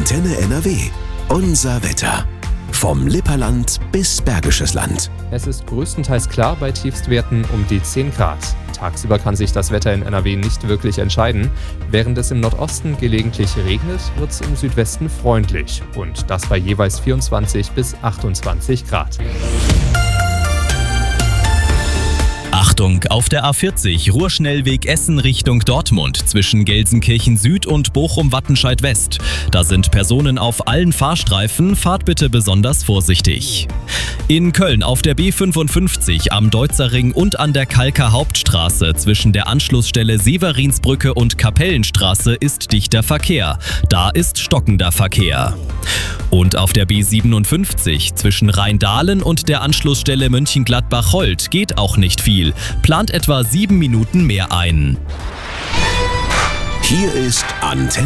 Antenne NRW. Unser Wetter. Vom Lipperland bis Bergisches Land. Es ist größtenteils klar bei Tiefstwerten um die 10 Grad. Tagsüber kann sich das Wetter in NRW nicht wirklich entscheiden. Während es im Nordosten gelegentlich regnet, wird es im Südwesten freundlich. Und das bei jeweils 24 bis 28 Grad. Achtung, auf der A40 Ruhrschnellweg Essen Richtung Dortmund zwischen Gelsenkirchen Süd und Bochum-Wattenscheid West. Da sind Personen auf allen Fahrstreifen, fahrt bitte besonders vorsichtig. In Köln auf der B55 am Deutzerring und an der Kalker Hauptstraße zwischen der Anschlussstelle Severinsbrücke und Kapellenstraße ist dichter Verkehr. Da ist stockender Verkehr. Und auf der B57 zwischen Rheindahlen und der Anschlussstelle Mönchengladbach-Holt geht auch nicht viel. Plant etwa 7 Minuten mehr ein. Hier ist Antenne